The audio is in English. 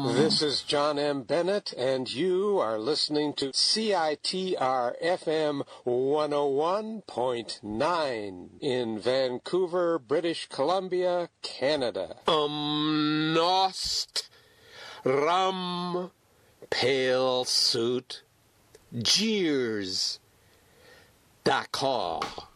This is John M. Bennett, and you are listening to CITR FM 101.9 in Vancouver, British Columbia, Canada. Nost Rum Pale Suit Jeers Dakar.